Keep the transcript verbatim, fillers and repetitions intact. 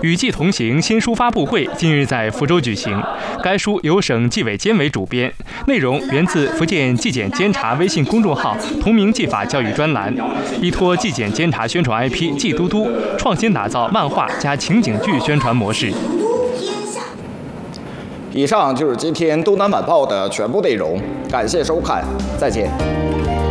与季同行新书发布会近日在福州举行，该书由省纪委监委主编，内容源自福建纪检监察微信公众号同名纪法教育专栏，依托纪检监察宣传 I P 纪嘟嘟，创新打造漫画加情景剧宣传模式。 以上就是今天东南晚报的全部内容，感谢收看，再见。